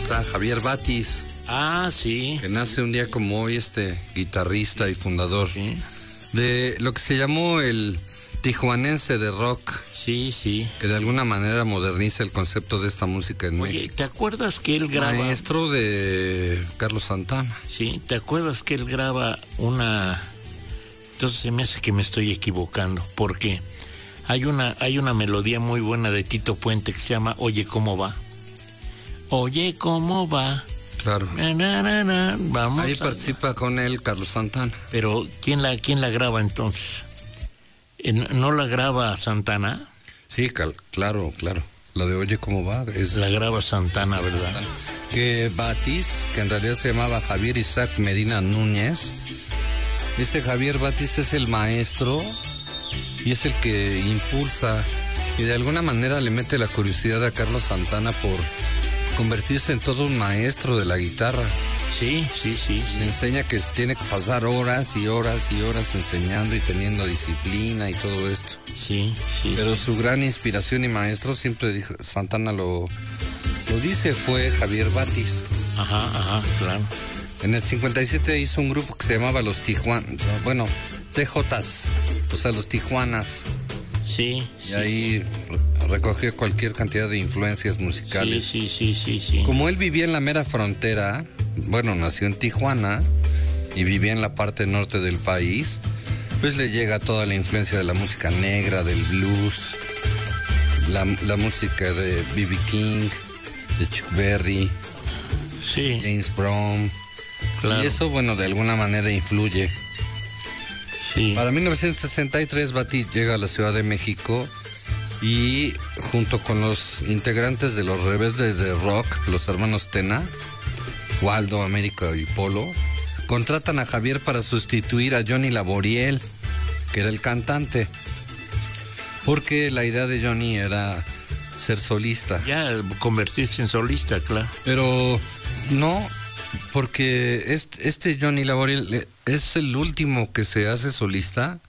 está Javier Batis. Ah, sí. Que nace un día como hoy, guitarrista y fundador de lo que se llamó el tijuanense de rock. Sí, sí. Que de alguna manera moderniza el concepto de esta música en México. ¿Te acuerdas que él graba? Maestro de Carlos Santana. Sí, ¿te acuerdas que él graba una... Entonces se me hace que me estoy equivocando, porque hay una melodía muy buena de Tito Puente que se llama Oye, ¿cómo va? Oye, ¿cómo va? Claro. Vamos. Ahí participa con él Carlos Santana. Pero ¿quién la graba entonces? ¿No la graba Santana? Sí, claro. La de Oye, ¿cómo va? La graba Santana, ¿verdad? Santana. Que Batis, que en realidad se llamaba Javier Isaac Medina Núñez. Javier Batis es el maestro y es el que impulsa y de alguna manera le mete la curiosidad a Carlos Santana por convertirse en todo un maestro de la guitarra. Sí. Le enseña que tiene que pasar horas y horas y horas enseñando y teniendo disciplina y todo esto. Sí. Pero su gran inspiración y maestro, siempre dijo, Santana lo dice, fue Javier Batis. Ajá, claro. En el 57 hizo un grupo que se llamaba Los Tijuanas, bueno, TJs, o sea, Los Tijuanas. Sí. Y ahí recogió cualquier cantidad de influencias musicales. Sí. Como él vivía en la mera frontera, bueno, nació en Tijuana y vivía en la parte norte del país, pues le llega toda la influencia de la música negra, del blues, la música de B.B. King, de Chuck Berry, James Brown. Claro. Y eso, bueno, de alguna manera influye. Sí. Para 1963, Batis llega a la Ciudad de México y junto con los integrantes de los Rebeldes de Rock, los hermanos Tena, Waldo, América y Polo, contratan a Javier para sustituir a Johnny Laboriel, que era el cantante, porque la idea de Johnny era ser solista. Ya, convertirse en solista, claro. Pero no, porque Johnny Laboriel es el último que se hace solista